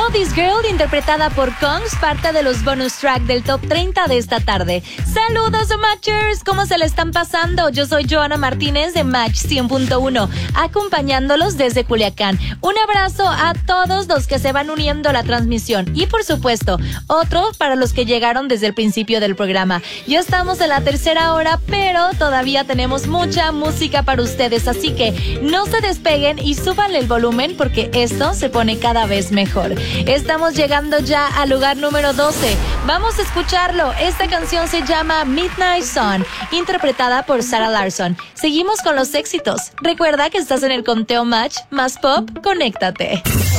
Know This Girl, interpretada por Kongs, parte de los bonus track del Top 30 de esta tarde. Saludos, Matchers, ¿cómo se le están pasando? Yo soy Joana Martínez de Match 100.1, acompañándolos desde Culiacán. Un abrazo a todos los que se van uniendo a la transmisión y, por supuesto, otro para los que llegaron desde el principio del programa. Ya estamos en la tercera hora, pero todavía tenemos mucha música para ustedes, así que no se despeguen y súbanle el volumen porque esto se pone cada vez mejor. Estamos llegando ya al lugar número 12. Vamos a escucharlo. Esta canción se llama Midnight Sun, interpretada por Sarah Larsson. Seguimos con los éxitos. Recuerda que estás en el conteo Match más Pop. Conéctate.